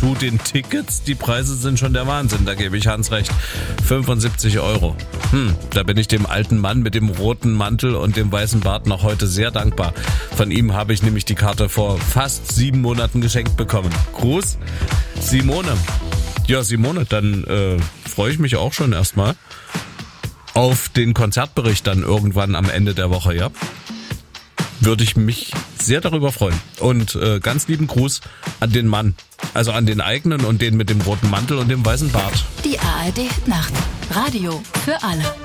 zu den Tickets. Die Preise sind schon der Wahnsinn, da gebe ich Hans recht. 75 €. Da bin ich dem alten Mann mit dem roten Mantel und dem weißen Bart noch heute sehr dankbar. Von ihm habe ich nämlich die Karte vor fast 7 Monaten geschenkt bekommen. Gruß, Simone. Ja, Simone, dann freue ich mich auch schon erstmal auf den Konzertbericht dann irgendwann am Ende der Woche, ja? Würde ich mich sehr darüber freuen. Und ganz lieben Gruß an den Mann. Also an den eigenen und den mit dem roten Mantel und dem weißen Bart. Die ARD Nacht. Radio für alle.